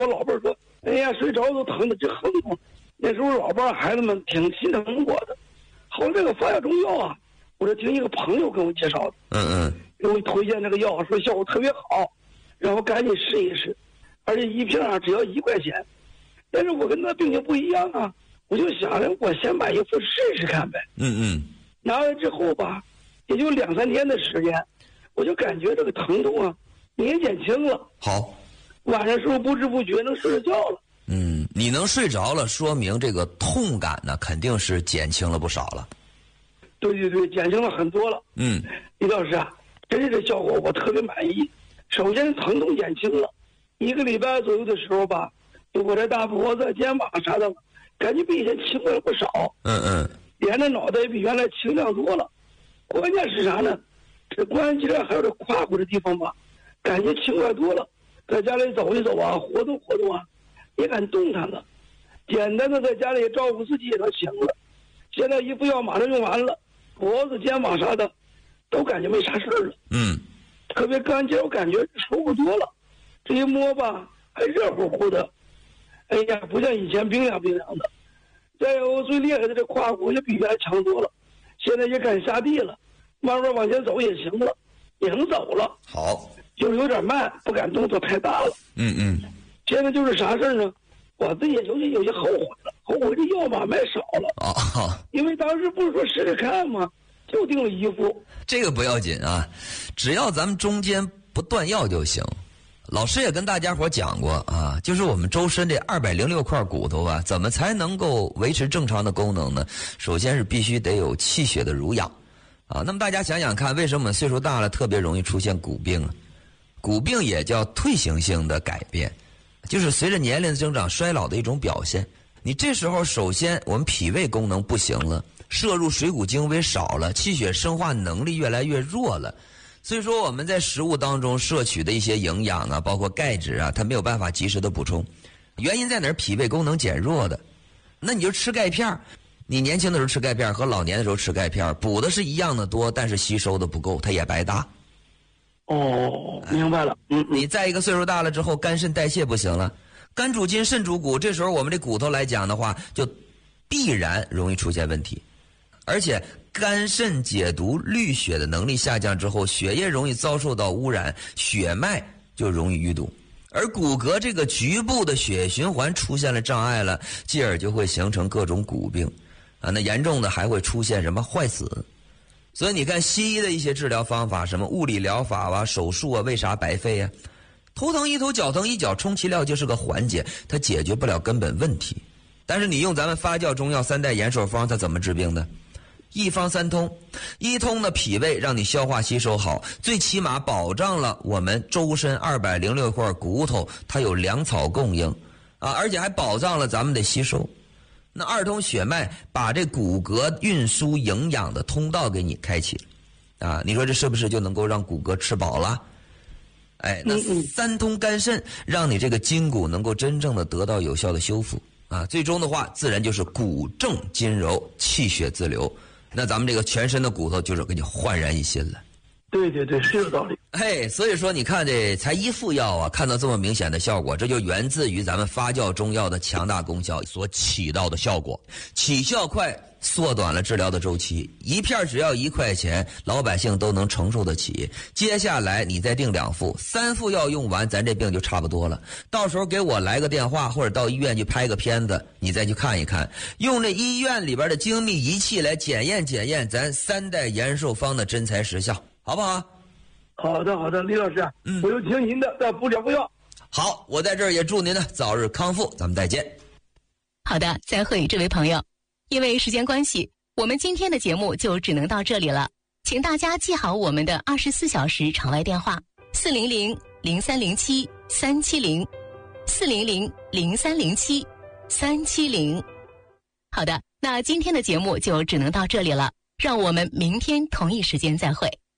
我老伴儿说：“哎呀，睡着都疼的直哼哼。”那时候老伴儿孩子们挺心疼我的。后来这个发酵中药啊，我是听一个朋友跟我介绍的，给我推荐这个药，说效果特别好，让我赶紧试一试，而且一瓶啊只要1块钱。但是我跟他病情不一样啊，我就想着我先买一副试试看呗。拿来之后吧，也就2、3天的时间，我就感觉这个疼痛啊也减轻了。 好， 晚上时候不知不觉能睡着觉了。 你能睡着了，说明这个痛感呢肯定是减轻了不少了。 对，减轻了很多了。李老师啊，真是这效果我特别满意。首先疼痛减轻了，1个礼拜左右的时候吧，我这大脖子、肩膀啥的，感觉比以前轻快了不少。连着脑袋比原来轻量多了。关键是啥呢？这关节还有这胯骨的地方吧，感觉轻快多了。在家里走一走啊，活动活动啊，也敢动弹了。简单的在家里照顾自己也能行了。现在一副药马上用完了，脖子、肩膀啥的都感觉没啥事儿了。特别干净，我感觉舒服多了。这一摸吧，还热乎乎的。哎呀，不像以前冰凉冰凉的。再有最厉害的这胯骨也比原来强多了，现在也敢下地了，慢慢往前走也行了，也能走了。 好， 就是有点慢，不敢动作太大了。现在就是啥事儿呢？我自己有些后悔了，后悔这药吧买少了。因为当时不是说试试看吗？就订了1副。 这个不要紧啊，只要咱们中间不断药就行。老师也跟大家伙讲过啊，就是我们周身这206块骨头啊，怎么才能够维持正常的功能呢？首先是必须得有气血的濡养啊。那么大家想想看，为什么我们岁数大了特别容易出现骨病啊？骨病也叫退行性的改变，就是随着年龄的增长衰老的一种表现。你这时候首先我们脾胃功能不行了，摄入水谷精微少了，气血生化能力越来越弱了。所以说我们在食物当中摄取的一些营养啊，包括钙质啊，它没有办法及时的补充。原因在哪儿？脾胃功能减弱的。那你就吃钙片，你年轻的时候吃钙片和老年的时候吃钙片，补的是一样的多，但是吸收的不够，它也白搭。 明白了。 你再一个岁数大了之后，肝肾代谢不行了，肝主筋，肾主骨，这时候我们这骨头来讲的话，就必然容易出现问题。而且肝肾解毒滤血的能力下降之后，血液容易遭受到污染，血脉就容易淤堵，而骨骼这个局部的血液循环出现了障碍了，继而就会形成各种骨病啊。那严重的还会出现什么坏死。所以你看西医的一些治疗方法，什么物理疗法啊、手术啊，为啥白费啊？头疼一头，脚疼一脚，充其量就是个缓解，它解决不了根本问题。但是你用咱们发酵中药3代延寿方，它怎么治病的？一方3通，一通的脾胃让你消化吸收好，最起码保障了我们周身206块骨头它有粮草供应啊，而且还保障了咱们的吸收。那2通血脉把这骨骼运输营养的通道给你开启啊，你说这是不是就能够让骨骼吃饱了？哎，那3通肝肾让你这个筋骨能够真正的得到有效的修复啊，最终的话自然就是骨正筋柔，气血自流。那咱们这个全身的骨头就是给你焕然一新了。 对，是有道理。 所以说你看这才1副药啊，看到这么明显的效果，这就源自于咱们发酵中药的强大功效所起到的效果，起效快，缩短了治疗的周期，一片只要1块钱，老百姓都能承受得起。接下来你再订2副，3副药用完，咱这病就差不多了。到时候给我来个电话，或者到医院去拍个片子，你再去看一看，用这医院里边的精密仪器来检验咱3代延寿方的真材实效，好不好？ 好的，李老师，我就听您的，再补2副药。 好，我在这儿也祝您呢早日康复，咱们再见。 好的，再会，这位朋友。因为时间关系，我们今天的节目就只能到这里了，请大家记好我们的24小时场外电话：400-0307-370 400-0307-370。好的，那今天的节目就只能到这里了，让我们明天同一时间再会。